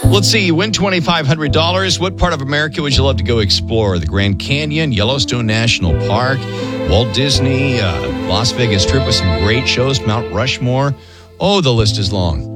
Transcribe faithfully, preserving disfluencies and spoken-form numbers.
Let's see, you win twenty-five hundred dollars. What part of America would you love to go explore? The Grand Canyon, Yellowstone National Park, Walt Disney, uh, Las Vegas Strip with some great shows, Mount Rushmore. Oh, the list is long.